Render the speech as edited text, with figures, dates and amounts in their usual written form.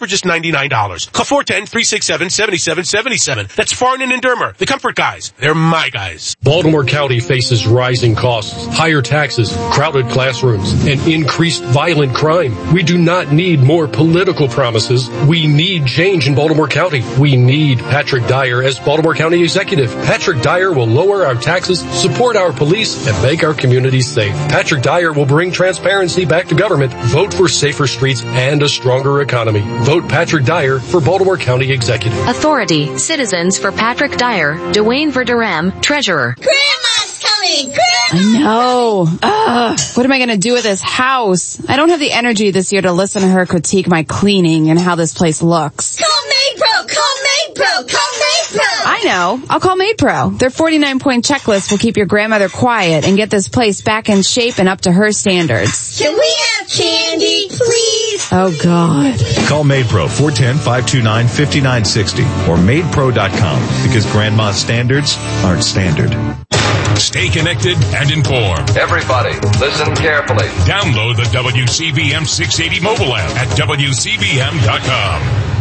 for just $99. Call 410-367-7777. That's Farnan and Dermer, the Comfort Guys. They're my guys. Baltimore County faces rising costs, higher taxes, crowded classrooms, and increased violent crime. We do not need more political promises. We need change in Baltimore County. We need Patrick Dyer as Baltimore County Executive. Patrick Dyer will lower our taxes, support our police, and make our communities safe. Patrick Dyer will bring transparency back to government. Vote for safer streets and a stronger economy. Vote Patrick Dyer for Baltimore County Executive. Authority. Citizens for Patrick Dyer. Dwayne Verderam, Treasurer. Grandma's coming! I know. What am I going to do with this house? I don't have the energy this year to listen to her critique my cleaning and how this place looks. Call MaidPro! Call MaidPro! Call MaidPro! I know. I'll call MaidPro. Their 49-point checklist will keep your grandmother quiet and get this place back in shape and up to her standards. Can we have candy, please? Oh, God. Call MaidPro 410-529-5960 or MaidPro.com because grandma's standards aren't standard. Stay connected and informed. Everybody, listen carefully. Download the WCBM 680 mobile app at WCBM.com.